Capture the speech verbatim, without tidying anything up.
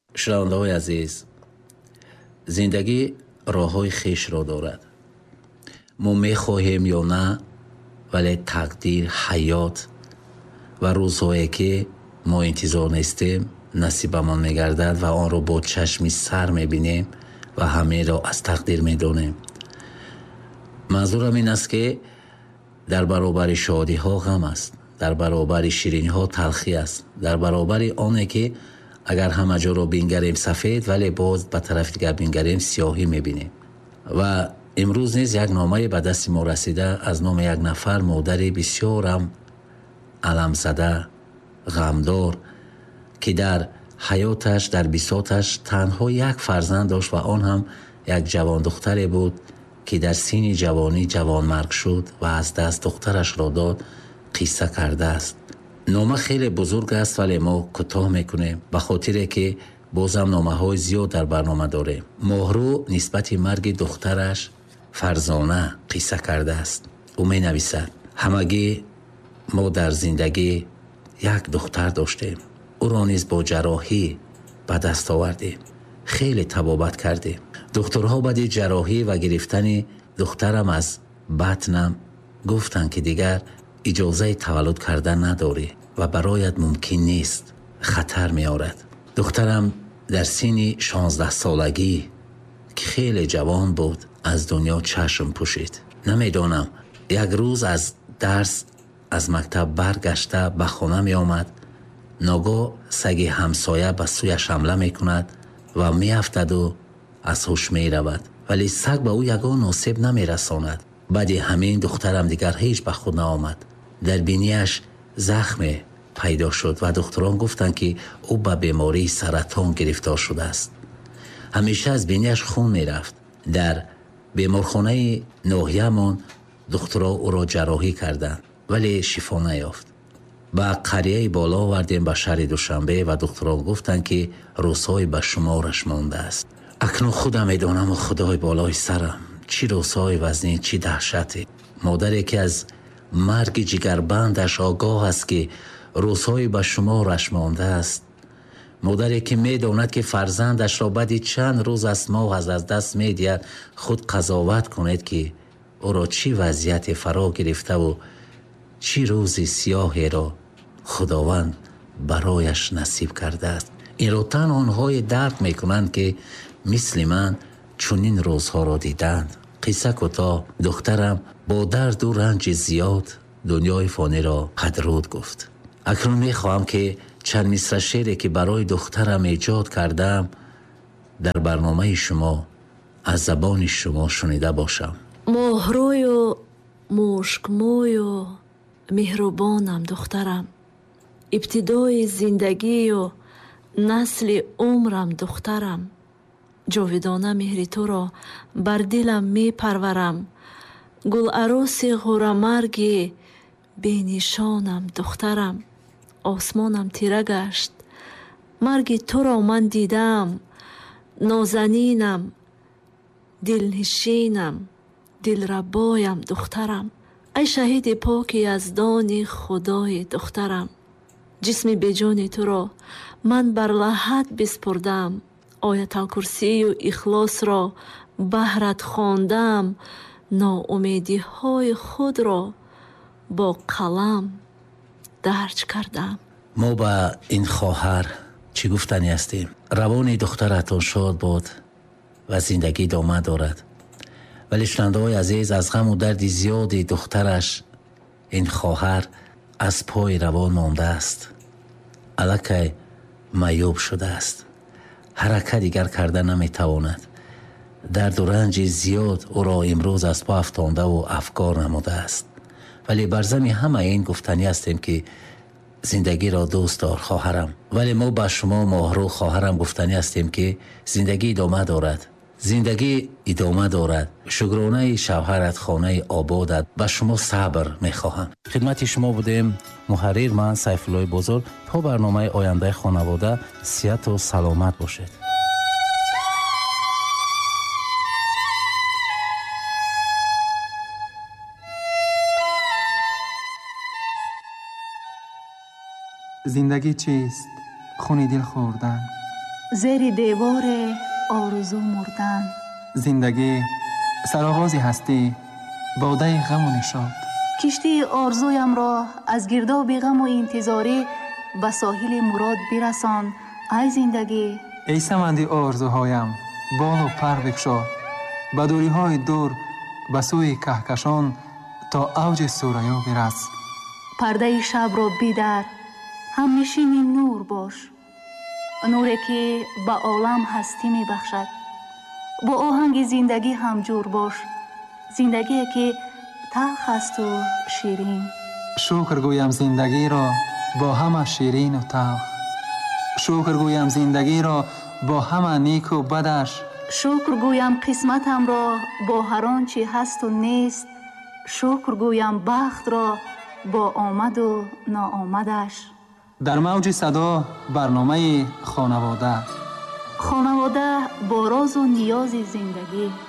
шунавандаҳои азиз, зиндагӣ роҳҳои хешро дорад. мо мехоҳем ё на, вале тақдир, ҳаёт ва рӯзҳое ки мо интизор нестем насибамон мегардад ва онро бо чашми сар мебинем ва ҳамеро аз тақдир медонем. манзурам ин аст ки дар баробари шодиҳо ғам аст, дар баробари шириниҳо талхӣ аст, дар баробари оне ки агар ҳама ҷоро бингарем сафед, вале боз ба тарафи дигар бингарем сиёҳӣ мебинем. ва имрӯз низ як номае ба дасти мо расида аз номи як нафар модари бисёрам аламзада, ғамдор, ки дар ҳаёташ, дар бисоташ танҳо як фарзанд дошт ва он ҳам як ҷавондухтаре буд, ки дар синни ҷавонӣ ҷавонмарг шуд ва аз даст духтарашро дод, қисса кардааст. нома хеле бузург аст, вале мо кӯтоҳ мекунем, ба хотире ки бозам номаҳои зиёд дар барнома дорем. моҳрӯ нисбати марги духтараш Фарзона қисса кардааст. ӯ менависад: ҳамагӣ мо дар зиндагӣ як духтар доштем. ӯро низ бо ҷарроҳӣ ба даст овардем. хеле табобат кардем. духтурҳо баъди ҷарроҳӣ ва гирифтани духтарам аз батнам гуфтанд ки дигар иҷозаи таваллуд кардан надорӣ ва бароят мумкин нест, хатар меорад. духтарам дар синни шонздаҳсолагӣ ки хеле ҷавон буд, аз дунё чашм пӯшид. намедонам, як рӯз аз дарс аз мактаб баргашта ба хона меомад, ногоҳ саги ҳамсоя ба сӯяш ҳамла мекунад ва меафтаду аз ҳуш меравад, вале саг ба ӯ ягон осеб намерасонад. баъди ҳамин духтарам дигар ҳеҷ ба худ наомад. дар бинияш захме пайдо шуд ва духтурон гуфтанд ки ӯ ба бемории саратон гирифтор шудааст. ҳамеша аз бинияш хун мерафт. дар беморхонаи ноҳиямон духтуро ӯро ҷарроҳӣ карданд, вале шифо наёфт. ба қарияи боло овардем ба шаҳри Душанбе ва духтурон гуфтанд ки рӯзҳои ба шумораш мондааст. акнун худам медонаму худои болои сарам, чӣ рӯзҳои вазнин, чӣ даҳшате. модаре ки аз марги ҷигарбандаш огоҳ аст ки рӯзҳои ба шумораш мондааст. модаре ки медонад ки фарзандашро баъди чанд рӯз аз моҳ аз даст медиҳад, худ қазоват кунед ки ӯро чӣ вазъияте фаро гирифтаву чӣ рӯзи сиёҳеро худованд барояш насиб кардааст. инро танҳо онҳое дарк мекунанд ки мисли ман чунин рӯзҳоро диданд. қисса кӯтоҳ, духтарам бо дарду ранҷи зиёд дунёи фониро қадруд гуфт. акнун мехоҳам ки чанд мисра шеъре ки барои духтарам эҷод кардам дар барномаи шумо аз забони шумо шунида бошам. моҳрӯю мушкмӯю меҳрубонам духтарам, ибтидои зиндагию насли умрам духтарам. ҷовидона меҳри туро бар дилам мепарварам. гуларуси ғурамарги бенишонам духтарам. осмонам тира гашт, марги туро ман дидам. нозанинам, дилнишинам, дилрабоям духтарам. ай шаҳиди поки яздони худои духтарам. ҷисми беҷони туро ман бар лаҳад биспурдам. ояталкурсию ихлосро баҳрат хондам. ноумедиҳои худро бо қалам дарҷ кардам. мо ба ин хоҳар чӣ гуфтанӣ ҳастем? равони духтаратон шод бод ва зиндагӣ дома дорад. вале шунавандаҳои азиз, аз ғаму дарди зиёди духтараш ин хоҳар аз пои равон мондааст. аллакай маъюб шудааст. ҳаракат дигар карда наметавонад. дарду ранҷи зиёд ӯро имрӯз аз по афтондаву афкор намудааст. вале бар зами ҳама ин гуфтанӣ ҳастем ки зиндагиро дӯст дор хоҳарам. вале мо ба шумо моҳрӯ хоҳарам гуфтанӣ ҳастем ки зиндагӣ идома дорад. зиндагӣ идома дорад. шукронаи шавҳарат, хонаи ободат. ба шумо сабр мехоҳам. хидмати шумо будем муҳаррир ман Сайфуллои Бузург. то барномаи ояндаи хонавода сиҳату саломат бошед. زندگی چیست؟ خون دل خوردن، زیر دیوار آرزو مردن. زندگی سرآغاز هستی، باده غم و نشاط. کشتی آرزویم را از گرداب غم و انتظاری به ساحل مراد برسان ای زندگی. ای سمندی آرزوهایم بال و پر بگشا، به دوری های دور به سوی کهکشان تا اوج ثریا برس. پرده شب را بیدر، همنشین نور باش، نوری که به عالم هستی می بخشد. با آهنگ زندگی همجور باش، زندگی که تلخ است و شیرین. شکر گویم زندگی را با همه شیرین و تلخ، شکر گویم زندگی را با همه نیک و بدش، شکر گویم قسمتم را با هر آنچه هست و نیست، شکر گویم بخت را با آمد و ناآمدش. در موج صدا برنامه خانواده. خانواده با راز و نیاز زندگی.